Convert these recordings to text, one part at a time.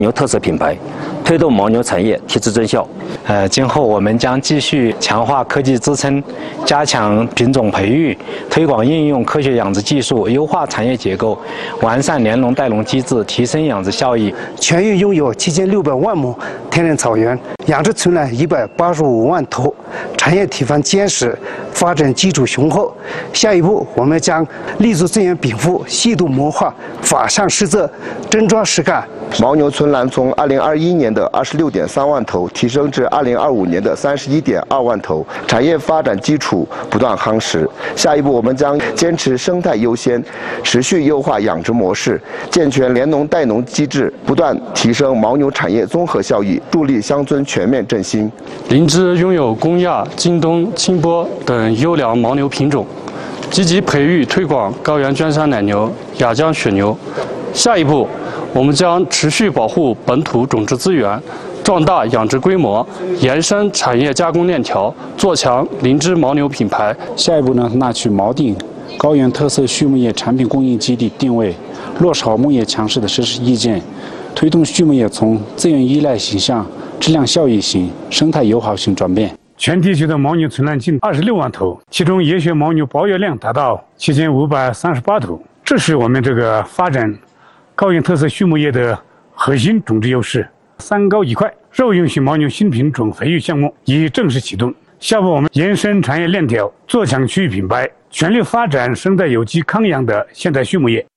牛特色品牌，推动牦牛产业提质增效。 今后我们将继续强化科技支撑，加强品种培育，推广应用科学养殖技术，优化产业结构，完善联笼带笼机制，提升养殖效益。 全域拥有7600万亩天然草原，养殖存栏185万头，产业体范坚实，发展基础雄厚。下一步，我们将立足资源禀赋，细度谋划，法上施策，真抓实干。 牦牛存栏从2021年的26.3万头提升至2025年的31.2万头，产业发展基础不断夯实。下一步，我们将坚持生态优先，持续优化养殖模式，健全联农带农机制，不断提升牦牛产业综合效益，助力乡村全面振兴。 灵芝拥有公亚、京东、清波等优良牦牛品种，积极培育推广高原娟山奶牛、雅江雪牛。下一步，我们将持续保护本土种植资源，壮大养殖规模，延伸产业加工链条，做强灵芝牦牛品牌。 下一步呢，纳取锚定高原特色畜牧业产品供应基地定位，落实好牧业强势的实施意见，推动畜牧业从资源依赖型向质量效益型、生态友好型转变。 全地区的牦牛存栏近26万头，其中野血牦牛保有量达到7538头，这是我们这个发展高原特色畜牧业的核心种植优势。3高1快肉用型牦牛新品种培育项目已正式启动。下步我们延伸产业链条，做强区域品牌，全力发展生态有机抗氧的现代畜牧业。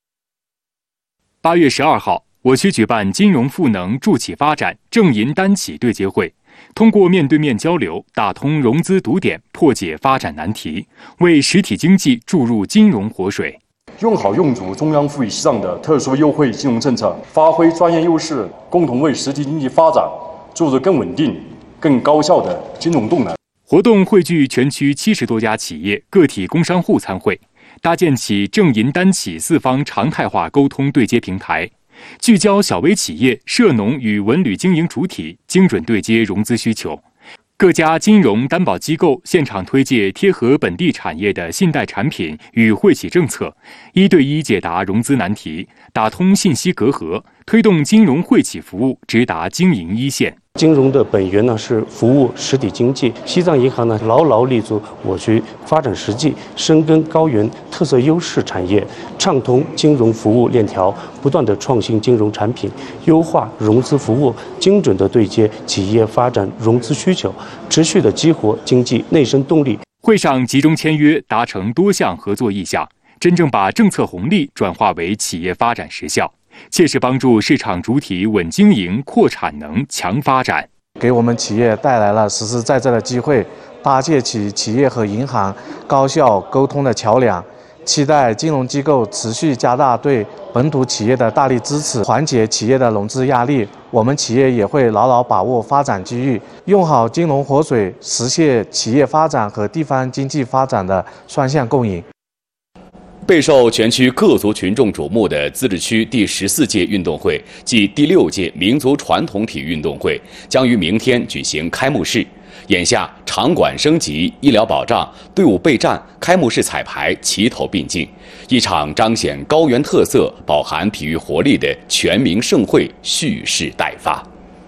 8月12号，我区举办金融赋能助企发展正银单企对接会，通过面对面交流，打通融资堵点，破解发展难题，为实体经济注入金融活水。 用好用足中央赋予西藏的特殊优惠金融政策，发挥专业优势，共同为实体经济发展注入更稳定、更高效的金融动能。 活动汇聚全区70多家企业、个体工商户参会，搭建起正银单企4方常态化沟通对接平台，聚焦小微企业、涉农与文旅经营主体，精准对接融资需求。各家金融担保机构现场推介贴合本地产业的信贷产品与惠企政策，1对1解答融资难题，打通信息隔阂，推动金融惠企服务直达经营一线。 金融的本源呢是服务实体经济，西藏银行呢牢牢立足我区发展实际，深耕高原特色优势产业，畅通金融服务链条，不断的创新金融产品，优化融资服务，精准的对接企业发展融资需求，持续的激活经济内生动力。 会上集中签约，达成多项合作意向，真正把政策红利转化为企业发展实效，切实帮助市场主体稳经营、扩产能、强发展， 给我们企业带来了实实在在的机会，搭建起企业和银行高效沟通的桥梁。期待金融机构持续加大对本土企业的大力支持，缓解企业的融资压力。我们企业也会牢牢把握发展机遇，用好金融活水，实现企业发展和地方经济发展的双向共赢。 备受全区各族群众瞩目的自治区第14届运动会暨第6届民族传统体育运动会将于明天举行开幕式。眼下，场馆升级、医疗保障、队伍备战、开幕式彩排齐头并进，一场彰显高原特色、饱含体育活力的全民盛会蓄势待发。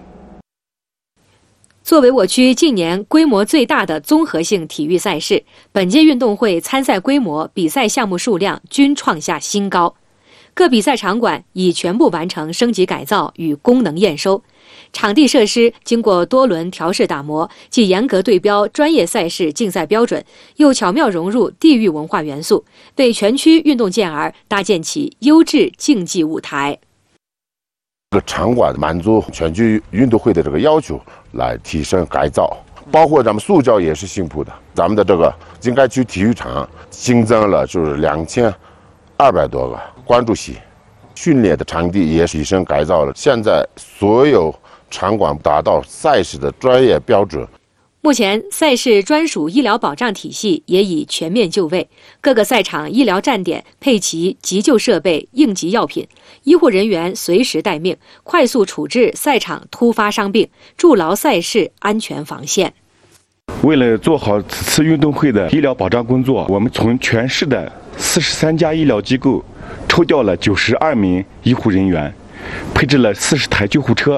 作为我区近年规模最大的综合性体育赛事，本届运动会参赛规模、比赛项目数量均创下新高。各比赛场馆已全部完成升级改造与功能验收，场地设施经过多轮调试打磨，既严格对标专业赛事竞赛标准，又巧妙融入地域文化元素，为全区运动健儿搭建起优质竞技舞台。 这个场馆满足全区运动会的这个要求，来提升改造，包括咱们塑胶也是新铺的。咱们的这个经改区体育场新增了就是2200多个观众席，训练的场地也提升改造了。现在所有场馆达到赛事的专业标准。 目前，赛事专属医疗保障体系也已全面就位，各个赛场医疗站点配齐急救设备、应急药品，医护人员随时待命，快速处置赛场突发伤病，筑牢赛事安全防线。 为了做好此次运动会的医疗保障工作，我们从全市的43家医疗机构抽调了92名医护人员， 配置了40台救护车。